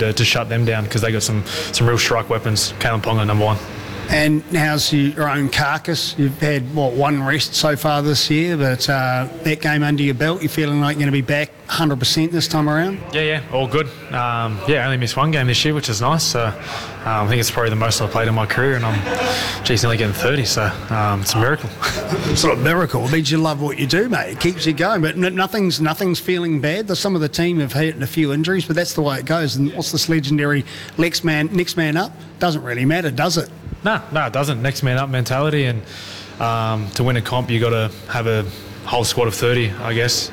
to shut them down because they got some real strike weapons. Kalen Ponga, number one. And how's your own carcass? You've had, one rest so far this year, but that game under your belt, you're feeling like you're going to be back 100% this time around? Yeah, all good. I only missed one game this year, which is nice. So I think it's probably the most I've played in my career, and I'm nearly getting 30, so it's a miracle. It's not a miracle. It means you love what you do, mate. It keeps you going, but nothing's feeling bad. Some of the team have had a few injuries, but that's the way it goes. And what's this legendary next man up? Doesn't really matter, does it? No, it doesn't. Next man up mentality, and to win a comp, you got to have a whole squad of 30, I guess.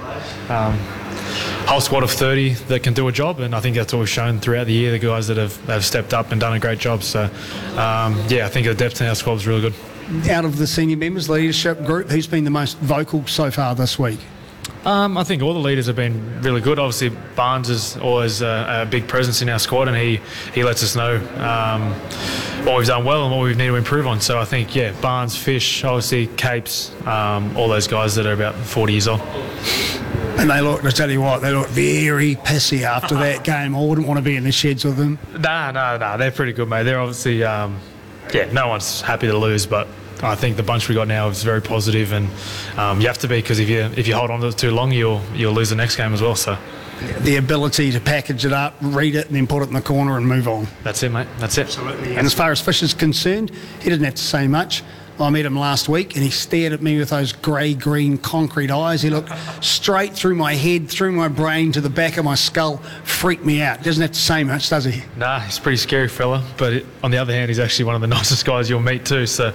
Whole squad of 30 that can do a job, and I think that's what we've shown throughout the year. The guys that have stepped up and done a great job. So, I think the depth in our squad is really good. Out of the senior members, leadership group, who's been the most vocal so far this week? I think all the leaders have been really good. Obviously, Barnes is always a big presence in our squad, and he lets us know what we've done well and what we need to improve on. So I think, Barnes, Fish, obviously Capes, all those guys that are about 40 years old. And I tell you what, they look very pissy after that game. I wouldn't want to be in the sheds with them. No, they're pretty good, mate. They're obviously, no one's happy to lose, but I think the bunch we got now is very positive, and you have to be, because if you hold on to it too long, you'll lose the next game as well. So the ability to package it up, read it, and then put it in the corner and move on. That's it, mate. That's it. Absolutely. And as far as Fish is concerned, he didn't have to say much. I met him last week, and he stared at me with those grey-green concrete eyes. He looked straight through my head, through my brain, to the back of my skull. Freaked me out. Doesn't have to say much, does he? Nah, he's a pretty scary fella. But on the other hand, he's actually one of the nicest guys you'll meet too. So,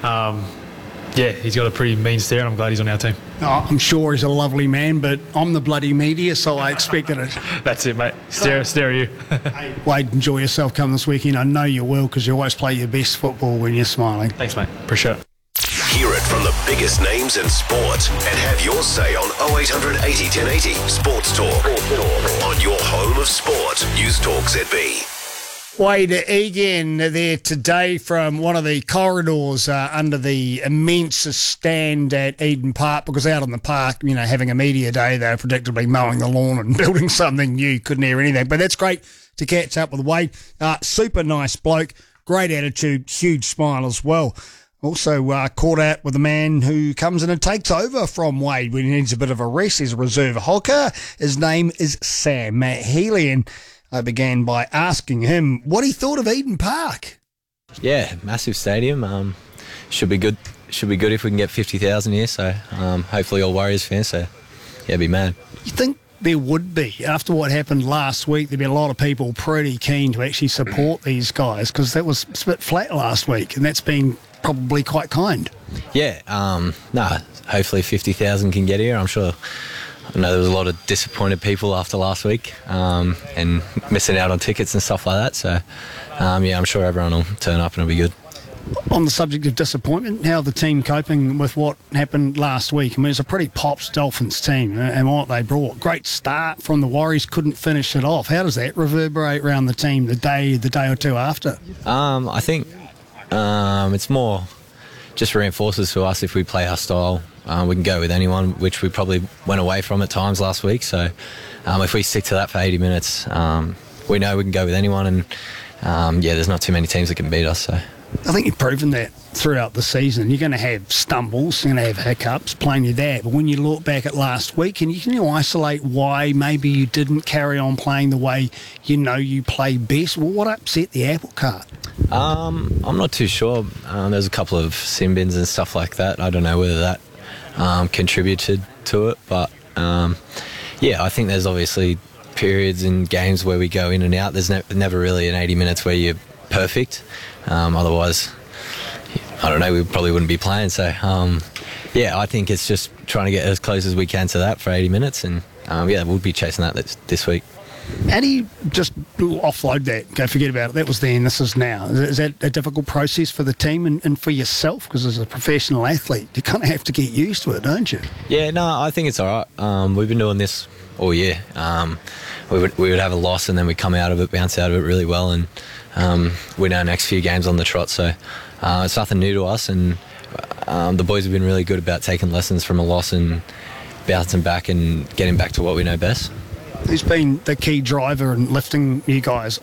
he's got a pretty mean stare, and I'm glad he's on our team. Oh, I'm sure he's a lovely man, but I'm the bloody media, so I expected it. That's it, mate. Stare at you. Hey, Wade, enjoy yourself coming this weekend. I know you will, because you always play your best football when you're smiling. Thanks, mate. Appreciate it. Hear it from the biggest names in sport and have your say on 0800 80 1080 Sports Talk. On your home of sport, News Talk ZB. Wade Egan there today from one of the corridors under the immense stand at Eden Park, because out on the park, having a media day, they're predictably mowing the lawn and building something new. Couldn't hear anything. But that's great to catch up with Wade. Super nice bloke, great attitude, huge smile as well. Also caught out with a man who comes in and takes over from Wade when he needs a bit of a rest. He's a reserve hooker. His name is Sam Healy, and I began by asking him what he thought of Eden Park. Yeah, massive stadium. Should be good. Should be good if we can get 50,000 here. So hopefully all Warriors fans. So be mad. You think there would be, after what happened last week, there'd be a lot of people pretty keen to actually support these guys, because that was a bit flat last week, and that's been probably quite kind. Yeah. Hopefully 50,000 can get here. I'm sure. I know there was a lot of disappointed people after last week and missing out on tickets and stuff like that. So, I'm sure everyone will turn up and it'll be good. On the subject of disappointment, how are the team coping with what happened last week? I mean, it's a pretty pops Dolphins team, and what they brought. Great start from the Warriors, couldn't finish it off. How does that reverberate around the team the day or two after? I think it's more just reinforces for us if we play our style. We can go with anyone, which we probably went away from at times last week. So if we stick to that for 80 minutes, we know we can go with anyone. And, there's not too many teams that can beat us. So I think you've proven that throughout the season. You're going to have stumbles, you're going to have hiccups, plain as that. But when you look back at last week, and can you isolate why maybe you didn't carry on playing the way you play best? Well, what upset the apple cart? I'm not too sure. There's a couple of sin bins and stuff like that. I don't know whether that contributed to it, but I think there's obviously periods in games where we go in and out. There's never really an 80 minutes where you're perfect. Otherwise, I don't know, we probably wouldn't be playing. So I think it's just trying to get as close as we can to that for 80 minutes, and we'll be chasing that this week. How do you just offload that? Go forget about it. That was then, this is now. Is that a difficult process for the team and for yourself? Because as a professional athlete, you kind of have to get used to it, don't you? Yeah, no, I think it's all right. We've been doing this all year. We would have a loss and then we'd come out of it, bounce out of it really well, and win our next few games on the trot. So it's nothing new to us, and the boys have been really good about taking lessons from a loss and bouncing back and getting back to what we know best. Who's been the key driver in lifting you guys